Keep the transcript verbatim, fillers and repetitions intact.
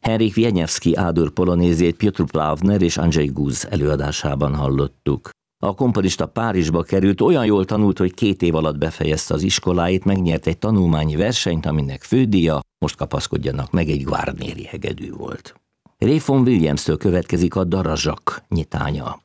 Henrik Wieniawski Ádur polonézét Piotr Plawner és Andrzej Guz előadásában hallottuk. A komponista Párizsba került, olyan jól tanult, hogy két év alatt befejezte az iskoláit, megnyert egy tanulmányi versenyt, aminek fődíja, most kapaszkodjanak meg, egy Guarneri hegedű volt. Ray Vaughan Williams-től következik a Darazsak nyitánya.